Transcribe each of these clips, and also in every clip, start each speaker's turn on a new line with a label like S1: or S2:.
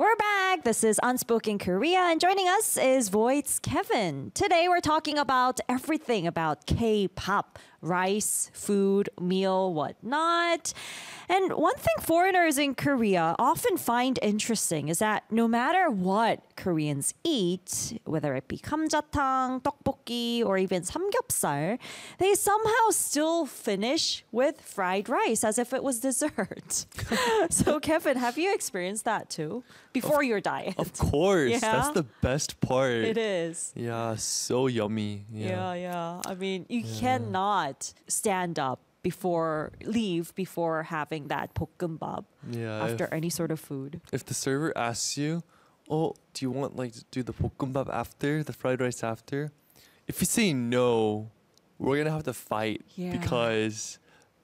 S1: We're back. This is Unspoken Korea, and joining us is Voight's Kevin. Today, we're talking about everything about K-pop, rice, food, meal, whatnot. And one thing foreigners in Korea often find interesting is that no matter what Koreans eat, whether it be 감자탕, 떡볶이, or even samgyeopsal, they somehow still finish with fried rice as if it was dessert. So, Kevin, have you experienced that too before your diet?
S2: Of course.
S1: Yeah?
S2: That's the best part.
S1: It is.
S2: Yeah, so yummy.
S1: Yeah. I mean, you cannot stand up leave before having that 볶음밥
S2: Yeah.
S1: after any sort of food.
S2: If the server asks you, oh, do you want like to do the 볶음밥 after, the fried rice after? If you say no, we're gonna have to fight
S1: Yeah.
S2: because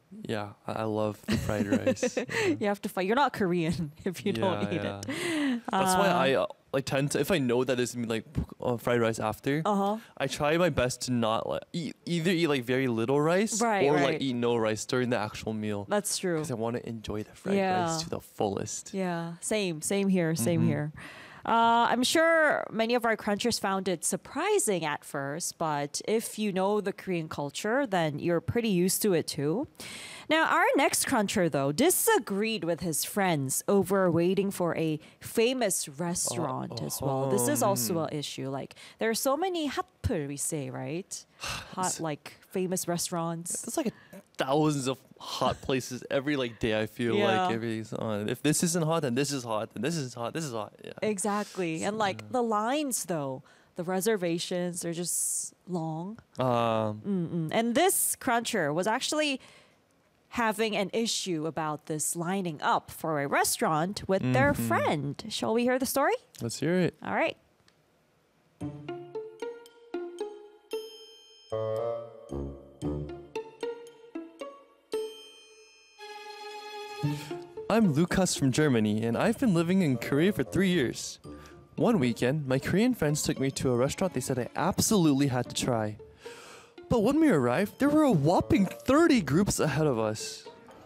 S2: I love the fried rice.
S1: You have to fight. You're not Korean if you don't eat it.
S2: That's why I like tend to, if I know that there's gonna be like fried rice after, I try my best to not like either eat like very little rice or
S1: Right.
S2: like eat no rice during the actual meal.
S1: That's true.
S2: Because I want to enjoy the fried rice to the fullest.
S1: Yeah, same here, same here. I'm sure many of our crunchers found it surprising at first, but if you know the Korean culture, then you're pretty used to it too. Now, our next cruncher, though, disagreed with his friends over waiting for a famous restaurant as well. This is also an issue. Like, there are so many hatpul, we say, right? Hot, like, famous restaurants.
S2: There's like thousands of hot places every like day. I feel like everything's on. If this isn't hot, then this is hot, then this is hot, this is hot. Yeah.
S1: Exactly. And like the lines, though, the reservations are just long. And this cruncher was actually having an issue about this lining up for a restaurant with their friend. Shall we hear the story?
S2: Let's hear it.
S1: All right.
S2: I'm Lukas from Germany, and I've been living in Korea for 3 years. One weekend, my Korean friends took me to a restaurant they said I absolutely had to try. But when we arrived, there were a whopping 30 groups ahead of us.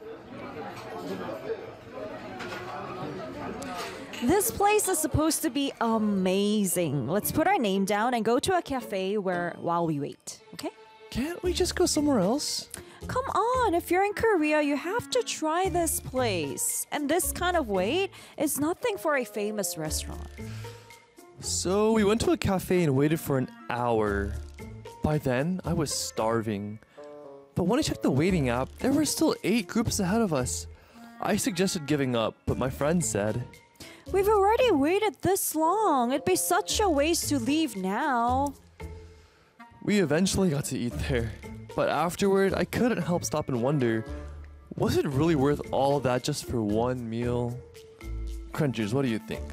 S1: This place is supposed to be amazing. Let's put our name down and go to a cafe while we wait, okay?
S2: Can't we just go somewhere else?
S1: Come on, if you're in Korea, you have to try this place. And this kind of wait is nothing for a famous restaurant.
S2: So we went to a cafe and waited for an hour. By then, I was starving. But when I checked the waiting app, there were still 8 groups ahead of us. I suggested giving up, but my friend said,
S1: We've already waited this long. It'd be such a waste to leave now.
S2: We eventually got to eat there. But afterward, I couldn't help stop and wonder, was it really worth all of that just for one meal? Crunchers, what do you think?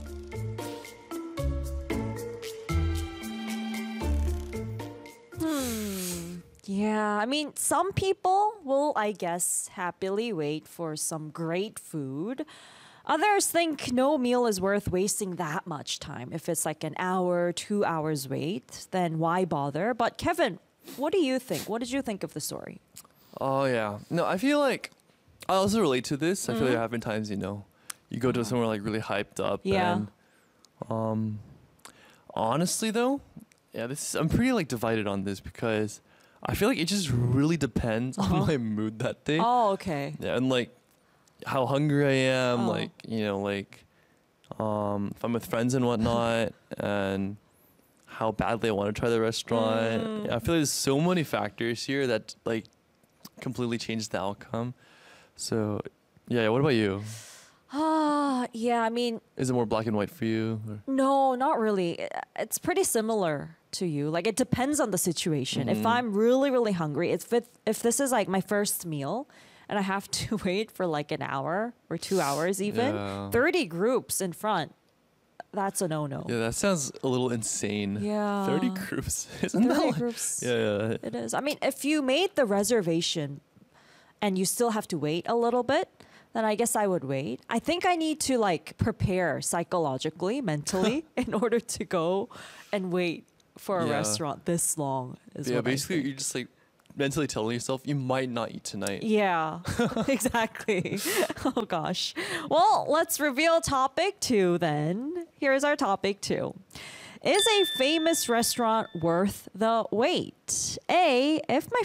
S1: Yeah, I mean, some people will, I guess, happily wait for some great food. Others think no meal is worth wasting that much time. If it's like an hour, 2 hours wait, then why bother? But Kevin, what do you think? What did you think of the story?
S2: Oh, yeah. No, I feel like I also relate to this. I feel like there have been times, you go to somewhere like really hyped up.
S1: Yeah.
S2: And honestly, though, I'm pretty like divided on this because I feel like it just really depends on my mood that day.
S1: Oh, okay.
S2: Yeah, and like how hungry I am,
S1: Oh.
S2: like if I'm with friends and whatnot, and how badly I want to try the restaurant. Yeah, I feel like there's so many factors here that like completely change the outcome. So yeah, what about you?
S1: Yeah, I mean,
S2: Is it more black and white for you? Or?
S1: no, not really. It's pretty similar to you. Like, it depends on the situation. If I'm really, really hungry, if this is like my first meal and I have to wait for like an hour or 2 hours even,
S2: Yeah.
S1: 30 groups in front, that's a no-no.
S2: Yeah, that sounds a little insane.
S1: Yeah.
S2: 30 groups. Isn't
S1: 30
S2: that like,
S1: groups.
S2: Yeah.
S1: It is. I mean, if you made the reservation and you still have to wait a little bit, then I guess I would wait. I think I need to like prepare psychologically, mentally, in order to go and wait for a
S2: Yeah.
S1: restaurant this long. Is
S2: Yeah,
S1: what I
S2: basically
S1: think.
S2: you're just like mentally telling yourself you might not eat tonight.
S1: Yeah, exactly. Oh gosh. Well, let's reveal topic 2 then. Here's our topic 2. Is a famous restaurant worth the wait? A,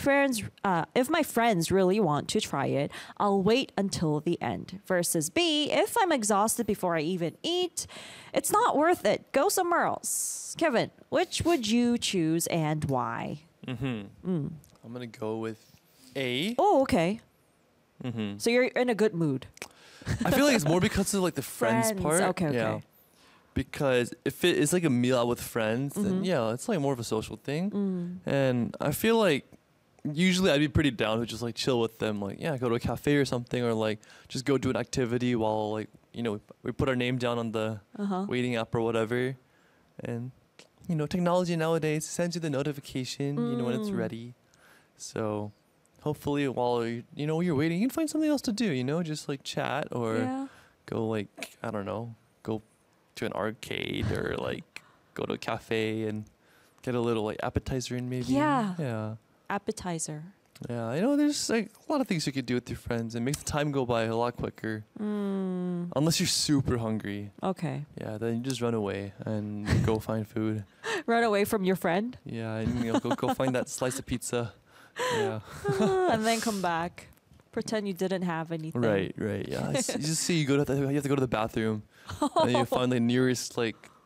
S1: if my friends really want to try it, I'll wait until the end. Versus B, if I'm exhausted before I even eat, it's not worth it. Go somewhere else. Kevin, which would you choose and why?
S2: I'm gonna go with A.
S1: Oh, okay. So you're in a good mood.
S2: I feel like it's more because of like the friends part.
S1: Okay,
S2: Yeah.
S1: okay.
S2: Because if it is like a meal out with friends, then yeah, it's like more of a social thing. And I feel like usually I'd be pretty down to just like chill with them, like yeah, go to a cafe or something, or like just go do an activity while like we put our name down on the waiting app or whatever. And technology nowadays sends you the notification, when it's ready. So hopefully while you're waiting, you can find something else to do, just like chat or
S1: Yeah.
S2: go like, I don't know, go to an arcade or like go to a cafe and get a little like appetizer in maybe.
S1: Yeah.
S2: Yeah.
S1: Appetizer.
S2: Yeah. There's like a lot of things you could do with your friends and make the time go by a lot quicker. Unless you're super hungry.
S1: Okay.
S2: Yeah, then you just run away and go find food.
S1: Run away from your friend
S2: Yeah, and go find that slice of pizza. Yeah.
S1: and then come back. Pretend you didn't have anything.
S2: Right. Yeah. You just see you have to go to the bathroom, and then you find the nearest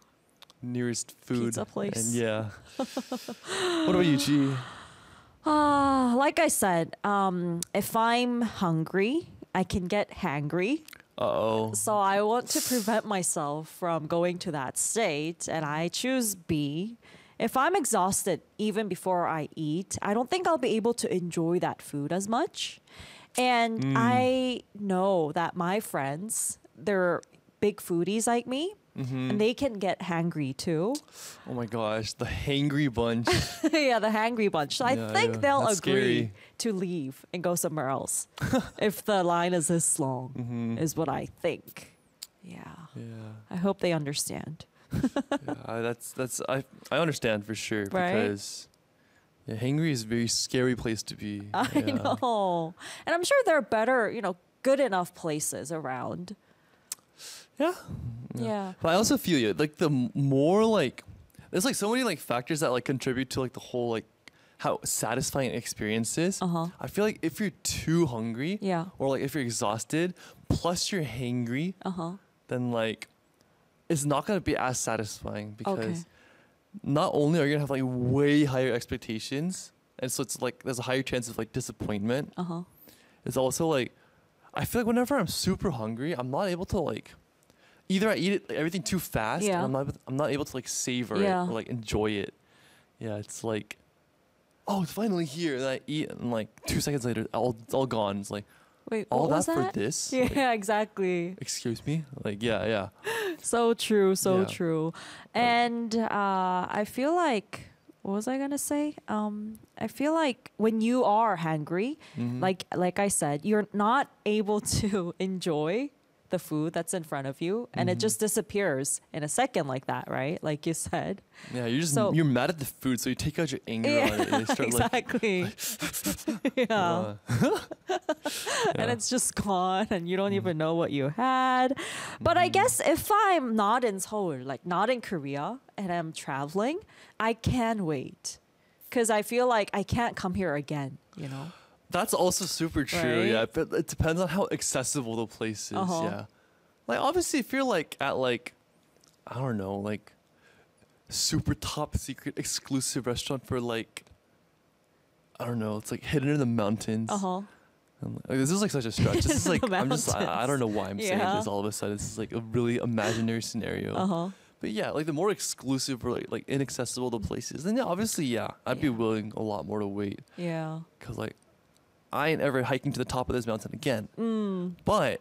S2: food.
S1: Pizza place.
S2: And yeah. What about you, Chi?
S1: Like I said, if I'm hungry, I can get hangry.
S2: Uh-oh.
S1: So I want to prevent myself from going to that state, and I choose B. If I'm exhausted even before I eat, I don't think I'll be able to enjoy that food as much. And I know that my friends, they're big foodies like me, and they can get hangry too.
S2: Oh my gosh, the hangry bunch.
S1: Yeah, the hangry bunch. So I
S2: Yeah,
S1: think
S2: yeah.
S1: they'll
S2: That's
S1: agree
S2: scary.
S1: to leave and go somewhere else if the line is this long, is what I think. Yeah.
S2: Yeah.
S1: I hope they understand.
S2: Yeah, I understand for sure
S1: Right?
S2: because hangry is a very scary place to be.
S1: I
S2: Yeah.
S1: know. And I'm sure there are better, good enough places around.
S2: Yeah.
S1: Yeah.
S2: But I also feel you. Like the more like there's like so many like factors that like contribute to like the whole like how satisfying an experience is. I feel like if you're too hungry,
S1: Yeah.
S2: or like if you're exhausted, plus you're hangry, then like it's not gonna be as satisfying because
S1: Okay.
S2: not only are you gonna have like way higher expectations, and so it's like there's a higher chance of like disappointment. It's also like I feel like whenever I'm super hungry, I'm not able to like either I eat it everything too fast,
S1: Yeah.
S2: and I'm not able to like savor
S1: Yeah.
S2: it or like enjoy it. Yeah, it's like, oh, it's finally here, and I eat, and like 2 seconds later, it's all gone. It's like
S1: Wait,
S2: all
S1: what was
S2: that for
S1: that?
S2: this?
S1: Yeah,
S2: Like,
S1: exactly.
S2: excuse me? Like yeah.
S1: So true, so
S2: Yeah.
S1: true. And I feel like, what was I gonna say? I feel like when you are hungry, like I said, you're not able to enjoy the food that's in front of you, and it just disappears in a second like that, right? Like you said.
S2: Yeah,
S1: So-
S2: you're mad at the food, so you take out your anger on it and you start
S1: Exactly. Yeah. And
S2: yeah.
S1: it's just gone and you don't even know what you had. But I guess if I'm not in Seoul, like not in Korea, and I'm traveling, I can wait. Because I feel like I can't come here again.
S2: That's also super true.
S1: Right?
S2: Yeah, but it depends on how accessible the place is. Yeah, like obviously if you're like at like I don't know, like super top secret exclusive restaurant for like I don't know, it's like hidden in the mountains. Like, this is like such a stretch. This is like
S1: The
S2: I don't know why I'm saying
S1: Yeah.
S2: this all of a sudden. This is like a really imaginary scenario. But yeah, like the more exclusive or like inaccessible the place is, then yeah, obviously yeah, I'd be
S1: Yeah.
S2: willing a lot more to wait.
S1: Yeah.
S2: Cause like, I ain't ever hiking to the top of this mountain again. But,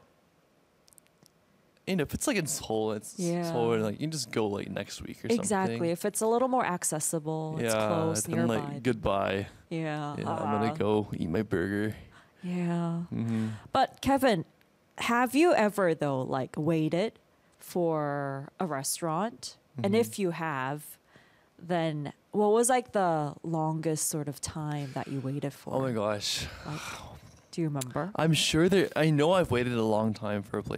S2: if it's like in Seoul,
S1: Yeah.
S2: Seoul, and like you can just go like next week or
S1: Exactly.
S2: something.
S1: If it's a little more accessible, it's close,
S2: then
S1: nearby.
S2: like goodbye.
S1: Yeah.
S2: Yeah, I'm gonna go eat my burger.
S1: Yeah.
S2: Mm-hmm.
S1: But Kevin, have you ever though like waited for a restaurant? And if you have, then What was like the longest sort of time that you waited for?
S2: Oh my gosh.
S1: Like, do you remember?
S2: I'm sure there. I know I've waited a long time for a place.